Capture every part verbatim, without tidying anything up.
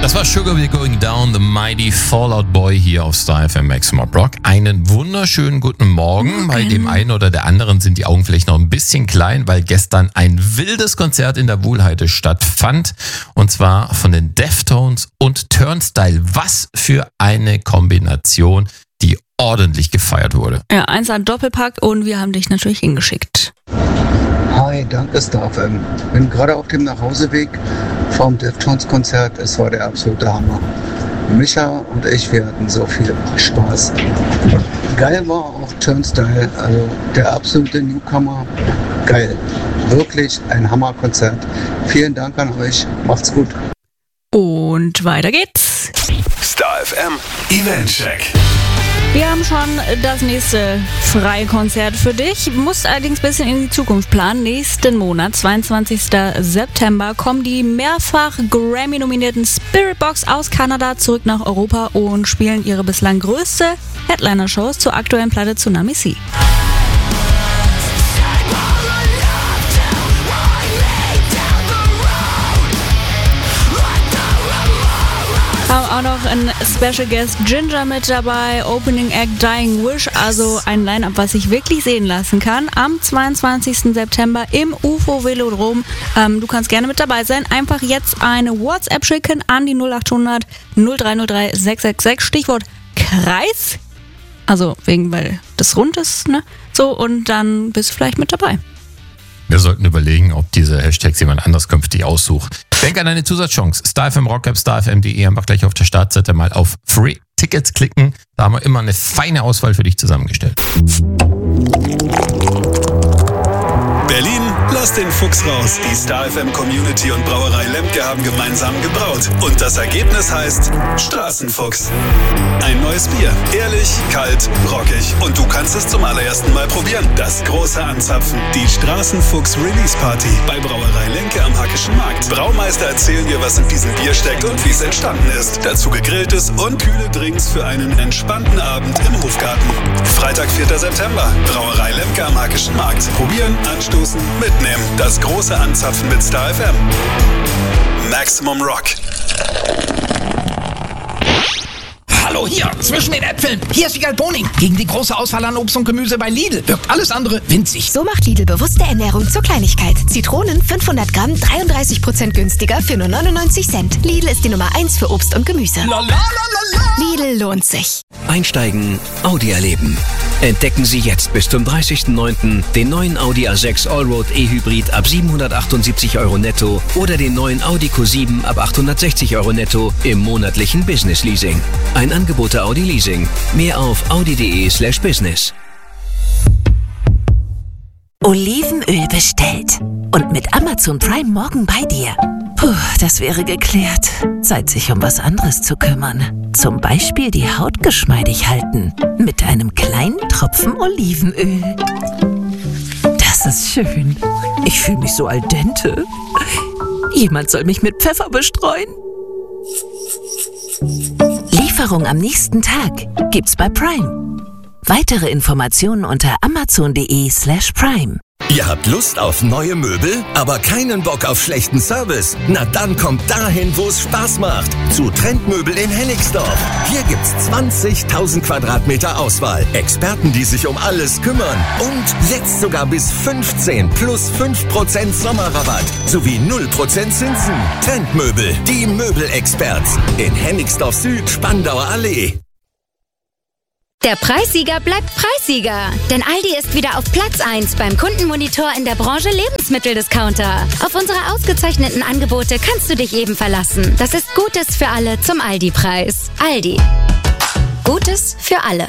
Das war Sugar We're Going Down, The Mighty Fallout Boy hier auf Star F M Maximum Rock. Einen wunderschönen guten Morgen. Bei dem einen oder der anderen sind die Augen vielleicht noch ein bisschen klein, weil gestern ein wildes Konzert in der Wuhlheide stattfand. Und zwar von den Deftones und Turnstile. Was für eine Kombination, die ordentlich gefeiert wurde. Ja, eins ein Doppelpack und wir haben dich natürlich hingeschickt. Hi, danke Star F M. Bin gerade auf dem Nachhauseweg vom Deftones-Konzert. Es war der absolute Hammer. Micha und ich, wir hatten so viel Spaß. Geil war auch Turnstile, also der absolute Newcomer. Geil. Wirklich ein Hammerkonzert. Vielen Dank an euch. Macht's gut. Und weiter geht's. Star F M Event-Check. Wir haben schon das nächste Freikonzert für dich. Musst allerdings ein bisschen in die Zukunft planen. Nächsten Monat, zweiundzwanzigsten September, kommen die mehrfach Grammy-nominierten Spiritbox aus Kanada zurück nach Europa und spielen ihre bislang größte Headliner-Shows zur aktuellen Platte Tsunami Sea. Haben auch noch ein Special Guest Ginger mit dabei, Opening Act Dying Wish, also ein Line-Up, was sich wirklich sehen lassen kann. Am zweiundzwanzigsten September im U F O Velodrom. Ähm, du kannst gerne mit dabei sein. Einfach jetzt eine WhatsApp schicken an die null achthundert null drei null drei sechs sechs sechs, Stichwort Kreis. Also wegen, weil das rund ist, ne? So, und dann bist du vielleicht mit dabei. Wir sollten überlegen, ob diese Hashtags jemand anders künftig aussucht. Denk an eine Zusatzchance. Star F M Rock App, star f m punkt de. Einfach gleich auf der Startseite mal auf Free Tickets klicken. Da haben wir immer eine feine Auswahl für dich zusammengestellt. Berlin, lass den Fuchs raus. Die Star F M Community und Brauerei Lemke haben gemeinsam gebraut. Und das Ergebnis heißt Straßenfuchs. Ein neues Bier. Ehrlich, kalt, rockig. Und du kannst es zum allerersten Mal probieren. Das große Anzapfen. Die Straßenfuchs Release Party bei Brauerei Lemke am Hackischen Markt. Braumeister erzählen dir, was in diesem Bier steckt und wie es entstanden ist. Dazu gegrilltes und kühle Drinks für einen entspannten Abend im Hofgarten. Freitag, vierten September. Brauerei Lemke am Hackischen Markt. Probieren, anstoßen, mitnehmen. Das große Anzapfen mit Star F M. Maximum Rock. Hallo hier, zwischen den Äpfeln. Hier ist Wiegald Boning. Gegen die große Auswahl an Obst und Gemüse bei Lidl wirkt alles andere winzig. So macht Lidl bewusste Ernährung zur Kleinigkeit. Zitronen fünfhundert Gramm, dreiunddreißig Prozent günstiger für nur neunundneunzig Cent. Lidl ist die Nummer eins für Obst und Gemüse. La, la, la, la, la. Lidl lohnt sich. Einsteigen, Audi erleben. Entdecken Sie jetzt bis zum dreißigsten neunten den neuen Audi A sechs Allroad E-Hybrid ab siebenhundertachtundsiebzig Euro netto oder den neuen Audi Q sieben ab achthundertsechzig Euro netto im monatlichen Business Leasing. Ein Angebot der Audi Leasing. Mehr auf audi.de slash business. Olivenöl bestellt. Und mit Amazon Prime morgen bei dir. Puh, das wäre geklärt. Zeit, sich um was anderes zu kümmern. Zum Beispiel die Haut geschmeidig halten. Mit einem kleinen Tropfen Olivenöl. Das ist schön. Ich fühle mich so al dente. Jemand soll mich mit Pfeffer bestreuen. Lieferung am nächsten Tag gibt's bei Prime. Weitere Informationen unter amazon.de slash prime. Ihr habt Lust auf neue Möbel, aber keinen Bock auf schlechten Service? Na dann kommt dahin, wo es Spaß macht. Zu Trendmöbel in Hennigsdorf. Hier gibt's zwanzigtausend Quadratmeter Auswahl. Experten, die sich um alles kümmern. Und jetzt sogar bis fünfzehn plus fünf Prozent Sommerrabatt. Sowie null Prozent Zinsen. Trendmöbel, die Möbelexperts. In Hennigsdorf Süd, Spandauer Allee. Der Preissieger bleibt Preissieger. Denn Aldi ist wieder auf Platz eins beim Kundenmonitor in der Branche Lebensmitteldiscounter. Auf unsere ausgezeichneten Angebote kannst du dich eben verlassen. Das ist Gutes für alle zum Aldi-Preis. Aldi. Gutes für alle.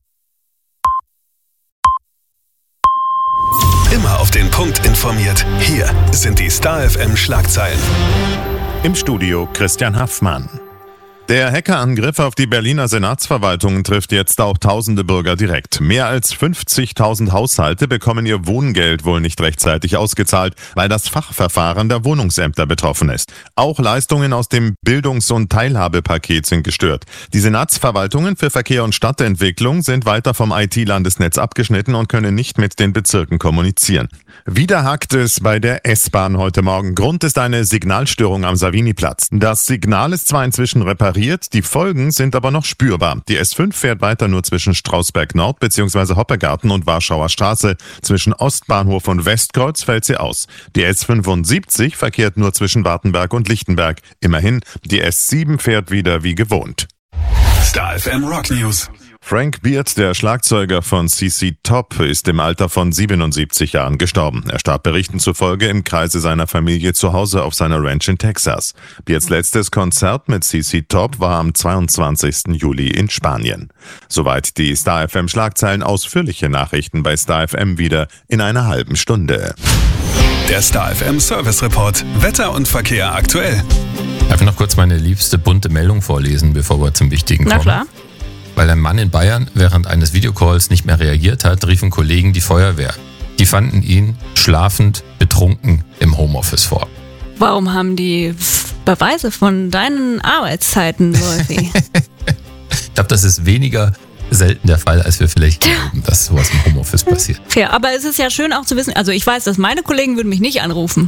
Immer auf den Punkt informiert. Hier sind die Star F M Schlagzeilen. Im Studio Christian Haffmann. Der Hackerangriff auf die Berliner Senatsverwaltungen trifft jetzt auch tausende Bürger direkt. Mehr als fünfzigtausend Haushalte bekommen ihr Wohngeld wohl nicht rechtzeitig ausgezahlt, weil das Fachverfahren der Wohnungsämter betroffen ist. Auch Leistungen aus dem Bildungs- und Teilhabepaket sind gestört. Die Senatsverwaltungen für Verkehr und Stadtentwicklung sind weiter vom I T-Landesnetz abgeschnitten und können nicht mit den Bezirken kommunizieren. Wieder hakt es bei der S-Bahn heute Morgen. Grund ist eine Signalstörung am Savini-Platz. Das Signal ist zwar inzwischen repariert, die Folgen sind aber noch spürbar. Die S fünf fährt weiter nur zwischen Strausberg Nord bzw. Hoppegarten und Warschauer Straße. Zwischen Ostbahnhof und Westkreuz fällt sie aus. Die S fünfundsiebzig verkehrt nur zwischen Wartenberg und Lichtenberg. Immerhin, die S sieben fährt wieder wie gewohnt. Star F M Rock News. Frank Beard, der Schlagzeuger von C C Top, ist im Alter von siebenundsiebzig Jahren gestorben. Er starb Berichten zufolge im Kreise seiner Familie zu Hause auf seiner Ranch in Texas. Beards letztes Konzert mit C C Top war am zweiundzwanzigsten Juli in Spanien. Soweit die Star F M Schlagzeilen. Ausführliche Nachrichten bei Star F M wieder in einer halben Stunde. Der Star F M Service Report. Wetter und Verkehr aktuell. Darf ich noch kurz meine liebste bunte Meldung vorlesen, bevor wir zum Wichtigen kommen? Na klar. Weil ein Mann in Bayern während eines Videocalls nicht mehr reagiert hat, riefen Kollegen die Feuerwehr. Die fanden ihn schlafend, betrunken im Homeoffice vor. Warum haben die Beweise von deinen Arbeitszeiten, Wolfi? Ich glaube, das ist weniger selten der Fall, als wir vielleicht glauben, dass sowas im Homeoffice passiert. Fair, aber es ist ja schön auch zu wissen, also ich weiß, dass meine Kollegen würden mich nicht anrufen.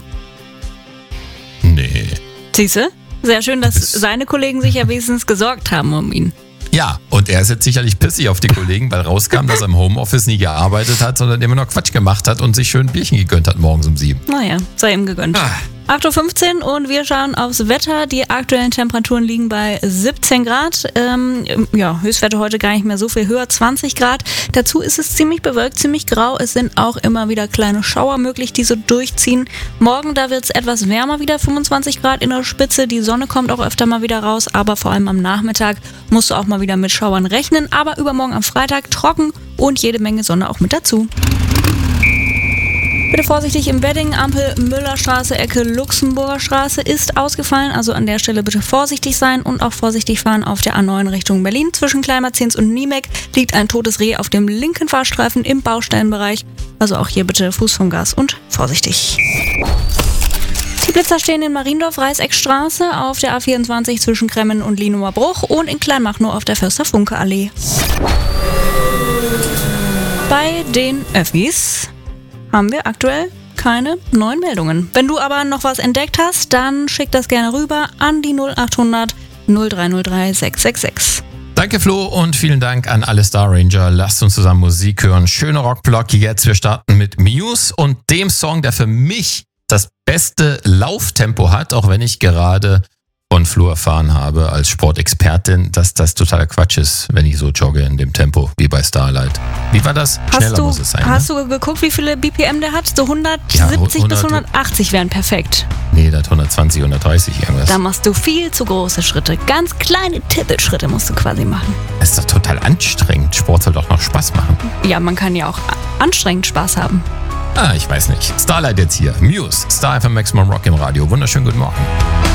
Nee. Siehste? Sehr schön, dass seine Kollegen sich ja wenigstens gesorgt haben um ihn. Ja, und er ist jetzt sicherlich pissig auf die Kollegen, weil rauskam, dass er im Homeoffice nie gearbeitet hat, sondern immer noch Quatsch gemacht hat und sich schön ein Bierchen gegönnt hat morgens um sieben. Naja, sei ihm gegönnt. Ah. acht Uhr fünfzehn und wir schauen aufs Wetter. Die aktuellen Temperaturen liegen bei siebzehn Grad. Ähm, ja, Höchstwerte heute gar nicht mehr so viel höher, zwanzig Grad. Dazu ist es ziemlich bewölkt, ziemlich grau. Es sind auch immer wieder kleine Schauer möglich, die so durchziehen. Morgen, da wird es etwas wärmer wieder, fünfundzwanzig Grad in der Spitze. Die Sonne kommt auch öfter mal wieder raus, aber vor allem am Nachmittag musst du auch mal wieder mit Schauern rechnen. Aber übermorgen am Freitag trocken und jede Menge Sonne auch mit dazu. Bitte vorsichtig im Wedding, Ampel Müllerstraße, Ecke Luxemburger Straße ist ausgefallen. Also an der Stelle bitte vorsichtig sein und auch vorsichtig fahren auf der A neun Richtung Berlin. Zwischen Kleinmerzins und Niemek liegt ein totes Reh auf dem linken Fahrstreifen im Baustellenbereich. Also auch hier bitte Fuß vom Gas und vorsichtig. Die Blitzer stehen in Mariendorf, Reißeckstraße, auf der A vierundzwanzig zwischen Kremmen und Lienumer Bruch und in Kleinmachnow auf der Förster-Funke-Allee. Bei den Öffis haben wir aktuell keine neuen Meldungen. Wenn du aber noch was entdeckt hast, dann schick das gerne rüber an die null achthundert null drei null drei sechs sechs sechs. Danke Flo und vielen Dank an alle Star Ranger. Lasst uns zusammen Musik hören. Schöner Rockblock jetzt. Wir starten mit Muse und dem Song, der für mich das beste Lauftempo hat, auch wenn ich gerade von Flo erfahren habe als Sportexpertin, dass das totaler Quatsch ist, wenn ich so jogge in dem Tempo wie bei Starlight. Wie war das? Schneller hast du, muss es sein. Hast ne? du geguckt, wie viele B P M der hat? So hundertsiebzig ja, bis hundert hundertachtzig wären perfekt. Nee, der hat hundertzwanzig, hundertdreißig irgendwas. Da machst du viel zu große Schritte. Ganz kleine Tippelschritte musst du quasi machen. Das ist doch total anstrengend. Sport soll doch noch Spaß machen. Ja, man kann ja auch anstrengend Spaß haben. Ah, ich weiß nicht. Starlight jetzt hier. Muse, Star F M Maximum Rock im Radio. Wunderschönen guten Morgen.